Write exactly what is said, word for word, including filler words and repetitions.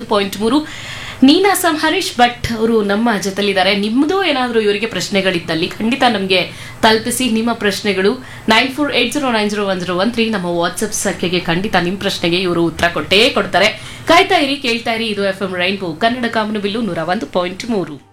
Point ಮೂರು. ನೀನಾಸಂ ಹರೀಶ್ ಭಟ್ ಅವರು ನಮ್ಮ ಜೊತೆಲಿದ್ದಾರೆ. ನಿಮ್ಮದು ಏನಾದರೂ ಇವರಿಗೆ ಪ್ರಶ್ನೆಗಳಿದ್ದಲ್ಲಿ ಖಂಡಿತ ನಮಗೆ ತಲುಪಿಸಿ. ನಿಮ್ಮ ಪ್ರಶ್ನೆಗಳು nine four eight zero nine zero one zero one three ನಮ್ಮ ವಾಟ್ಸ್ಆಪ್ ಸಂಖ್ಯೆಗೆ ಖಂಡಿತ ನಿಮ್ಮ ಪ್ರಶ್ನೆಗೆ ಇವರು ಉತ್ತರ ಕೊಟ್ಟೇ ಕೊಡ್ತಾರೆ. ಕಾಯ್ತಾ ಇರಿ, ಕೇಳ್ತಾ ಇರಿ. ಇದು ಎಫ್ ಎಂ ರೈನ್ಬೋ ಕನ್ನಡ ಕಾಮನಬಿಲ್ಲು ನೂರ ಒಂದು ಪಾಯಿಂಟ್ ಮೂರು.